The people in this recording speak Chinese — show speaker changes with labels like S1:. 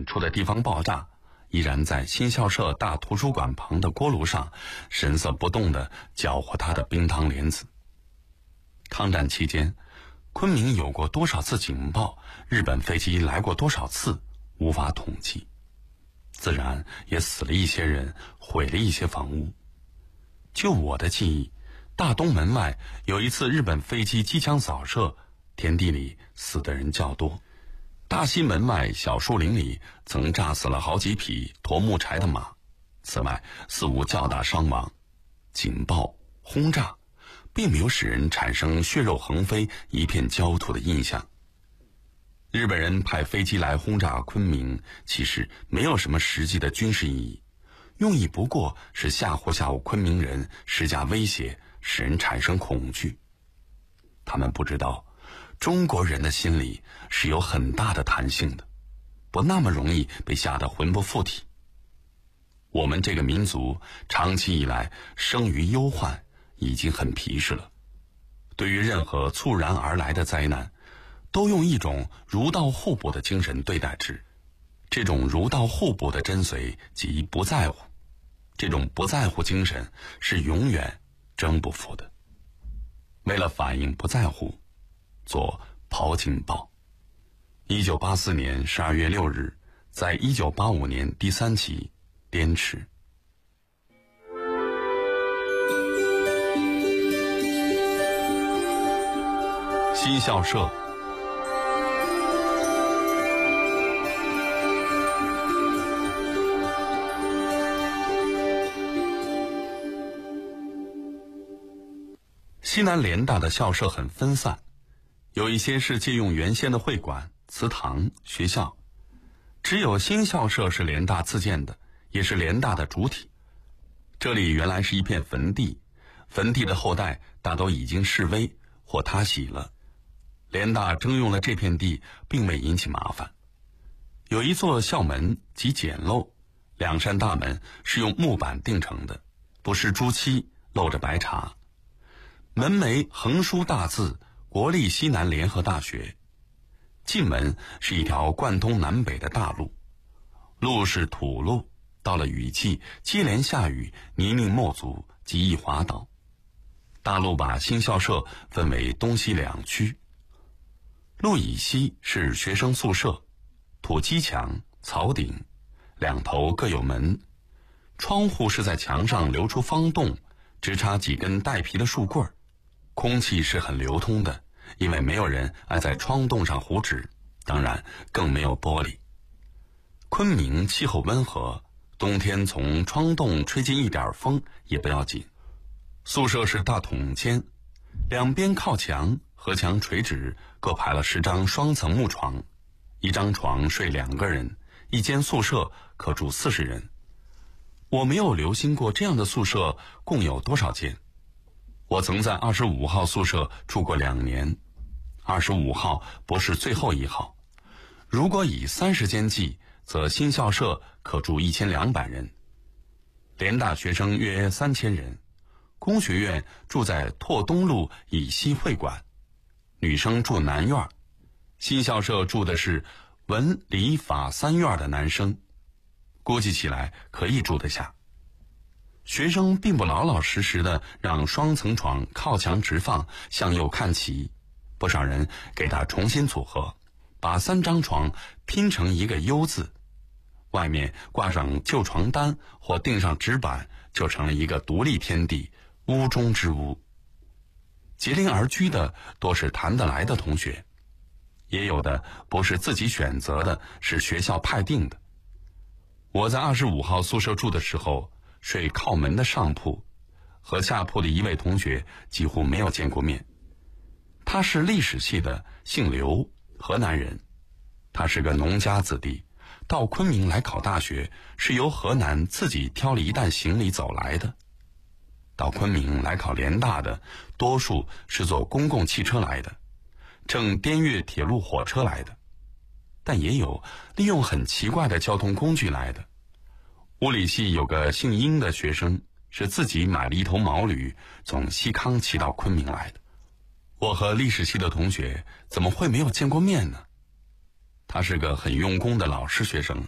S1: 处的地方爆炸，依然在新校舍大图书馆旁的锅炉上神色不动地搅和他的冰糖莲子。抗战期间，昆明有过多少次警报，日本飞机来过多少次，无法统计。自然也死了一些人，毁了一些房屋。就我的记忆，大东门外有一次日本飞机机枪扫射，田地里死的人较多。大西门外小树林里曾炸死了好几匹驮木柴的马，此外似无较大伤亡。警报轰炸并没有使人产生血肉横飞一片焦土的印象。日本人派飞机来轰炸昆明，其实没有什么实际的军事意义，用意不过是吓唬昆明人，施加威胁，使人产生恐惧。他们不知道中国人的心里是有很大的弹性的，不那么容易被吓得魂不附体。我们这个民族长期以来生于忧患，已经很皮实了，对于任何猝然而来的灾难，都用一种如到互补的精神对待之。这种如到互补的真髓即不在乎，这种不在乎精神是永远征不服的。为了反映不在乎，做抛警报。1984年12月6日，在1985年第3期滇池。新校舍。西南联大的校舍很分散，有一些是借用原先的会馆、祠堂、学校，只有新校舍是联大自建的，也是联大的主体。这里原来是一片坟地，坟地的后代大都已经示威或塌洗了。联大征用了这片地，并未引起麻烦。有一座校门极简陋，2扇大门是用木板钉成的，不施朱漆，露着白茶。门楣横书大字国立西南联合大学。进门是一条贯通南北的大路，路是土路，到了雨季接连下雨，泥泞没足，极易滑倒。大路把新校舍分为东西2区。路以西是学生宿舍，土基墙、草顶，两头各有门，窗户是在墙上留出方洞，直插几根带皮的树棍，空气是很流通的，因为没有人爱在窗洞上糊纸，当然更没有玻璃。昆明气候温和，冬天从窗洞吹进一点风也不要紧。宿舍是大筒间，两边靠墙，合墙垂直，各排了10张双层木床，一张床睡2个人，一间宿舍可住40人。我没有留心过这样的宿舍共有多少间。我曾在25号宿舍住过2年，25号不是最后1号。如果以30间计，则新校舍可住1200人。联大学生约3000人，工学院住在拓东路以西会馆，女生住南院，新校舍住的是文理法3院的男生，估计起来可以住得下。学生并不老老实实的让双层床靠墙直放，向右看齐，不少人给他重新组合，把3张床拼成一个 U 字，外面挂上旧床单或钉上纸板，就成了一个独立天地，屋中之屋。结邻而居的多是谈得来的同学，也有的不是自己选择的，是学校派定的。我在25号宿舍住的时候，睡靠门的上铺，和下铺的一位同学几乎没有见过面。他是历史系的，姓刘，河南人。他是个农家子弟，到昆明来考大学，是由河南自己挑了一担行李走来的。到昆明来考联大的，多数是坐公共汽车来的，乘滇越铁路火车来的，但也有利用很奇怪的交通工具来的。物理系有个姓殷的学生，是自己买了一头毛驴，从西康骑到昆明来的。我和历史系的同学怎么会没有见过面呢？他是个很用功的老实学生，